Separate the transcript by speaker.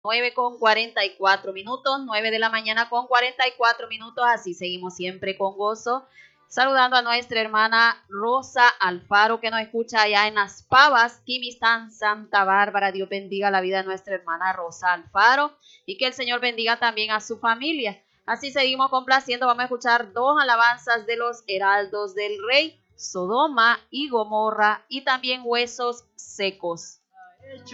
Speaker 1: 9:44, 9 de la mañana con 44 minutos, así seguimos siempre con gozo, saludando a nuestra hermana Rosa Alfaro, que nos escucha allá en Las Pavas, Quimistán, Santa Bárbara. Dios bendiga la vida de nuestra hermana Rosa Alfaro y que el Señor bendiga también a su familia. Así seguimos complaciendo, vamos a escuchar dos alabanzas de los heraldos del rey, Sodoma y Gomorra, y también Huesos Secos.